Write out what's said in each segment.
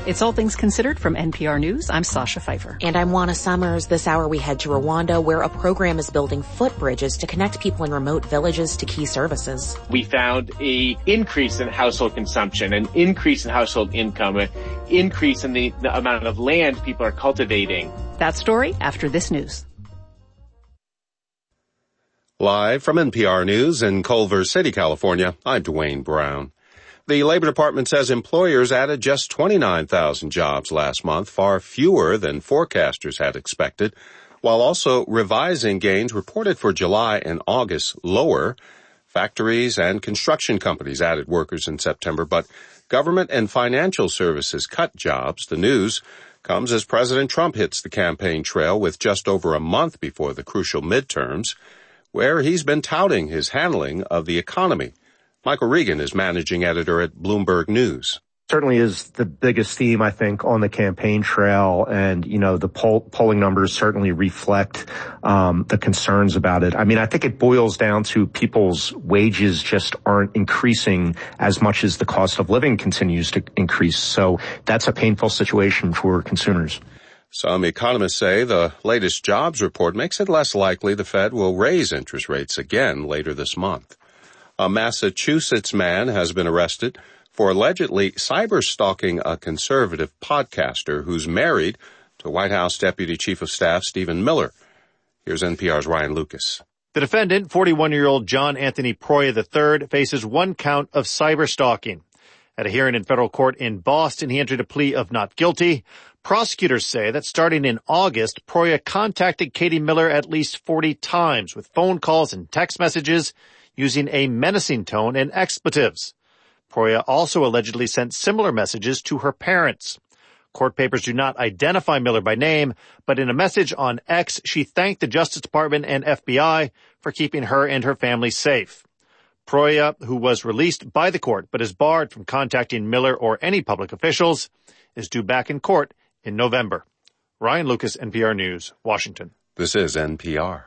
It's All Things Considered from NPR News. I'm Sasha Pfeiffer. And I'm Juana Summers. This hour we head to Rwanda, where a program is building footbridges to connect people in remote villages to key services. We found an increase in household consumption, an increase in household income, an increase in the amount of land people are cultivating. That story after this news. Live from NPR News in Culver City, California, I'm Dwayne Brown. The Labor Department says employers added just 29,000 jobs last month, far fewer than forecasters had expected, while also revising gains reported for July and August lower. Factories and construction companies added workers in September, but government and financial services cut jobs. The news comes as President Trump hits the campaign trail with just over a month before the crucial midterms, where he's been touting his handling of the economy. Michael Regan is managing editor at Bloomberg News. Certainly is the biggest theme, I think, on the campaign trail. And, the polling numbers certainly reflect the concerns about it. I mean, I think it boils down to people's wages just aren't increasing as much as the cost of living continues to increase. So that's a painful situation for consumers. Some economists say the latest jobs report makes it less likely the Fed will raise interest rates again later this month. A Massachusetts man has been arrested for allegedly cyber-stalking a conservative podcaster who's married to White House Deputy Chief of Staff Stephen Miller. Here's NPR's Ryan Lucas. The defendant, 41-year-old John Anthony Proya III, faces one count of cyber-stalking. At a hearing in federal court in Boston, he entered a plea of not guilty. Prosecutors say that starting in August, Proya contacted Katie Miller at least 40 times with phone calls and text messages using a menacing tone and expletives. Proya also allegedly sent similar messages to her parents. Court papers do not identify Miller by name, but in a message on X, she thanked the Justice Department and FBI for keeping her and her family safe. Proya, who was released by the court but is barred from contacting Miller or any public officials, is due back in court in November. Ryan Lucas, NPR News, Washington. This is NPR.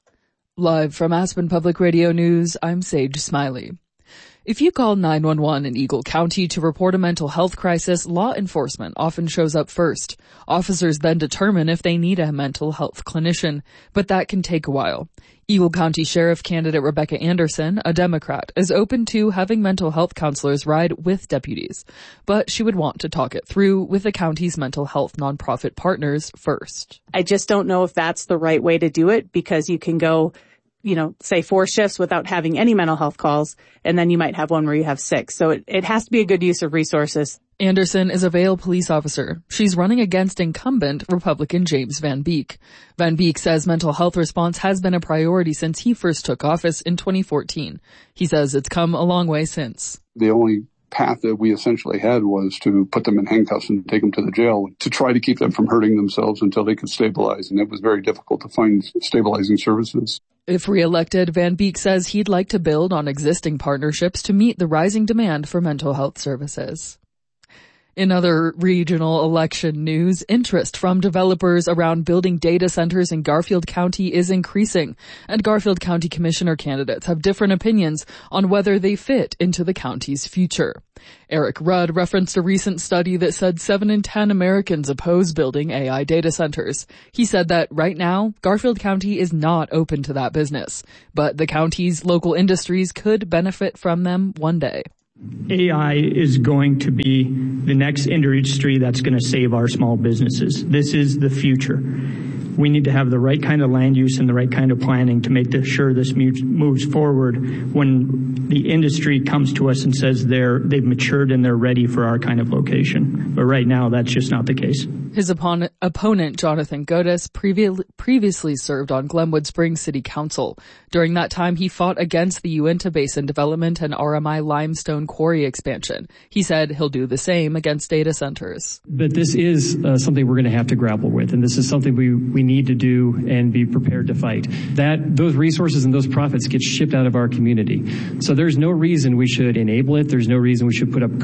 Live from Aspen Public Radio News, I'm Sage Smiley. If you call 911 in Eagle County to report a mental health crisis, law enforcement often shows up first. Officers then determine if they need a mental health clinician, but that can take a while. Eagle County Sheriff candidate Rebecca Anderson, a Democrat, is open to having mental health counselors ride with deputies, but she would want to talk it through with the county's mental health nonprofit partners first. I just don't know if that's the right way to do it, because you can go, say 4 shifts without having any mental health calls, and then you might have one where you have 6. So it has to be a good use of resources. Anderson is a Vail police officer. She's running against incumbent Republican James Van Beek. Van Beek says mental health response has been a priority since he first took office in 2014. He says it's come a long way since. The only path that we essentially had was to put them in handcuffs and take them to the jail to try to keep them from hurting themselves until they could stabilize. And it was very difficult to find stabilizing services. If reelected, Van Beek says he'd like to build on existing partnerships to meet the rising demand for mental health services. In other regional election news, interest from developers around building data centers in Garfield County is increasing, and Garfield County Commissioner candidates have different opinions on whether they fit into the county's future. Eric Rudd referenced a recent study that said 7 in 10 Americans oppose building AI data centers. He said that right now, Garfield County is not open to that business, but the county's local industries could benefit from them one day. AI is going to be the next industry that's going to save our small businesses. This is the future. We need to have the right kind of land use and the right kind of planning to make sure this moves forward when the industry comes to us and says they've matured and they're ready for our kind of location. But right now, that's just not the case. His opponent, Jonathan Godis, previously served on Glenwood Springs City Council. During that time, he fought against the Uinta Basin development and RMI limestone quarry expansion. He said he'll do the same against data centers. But this is something we're going to have to grapple with, and this is something we need to do and be prepared to fight. Those resources and those profits get shipped out of our community. So there's no reason we should enable it. There's no reason we should put up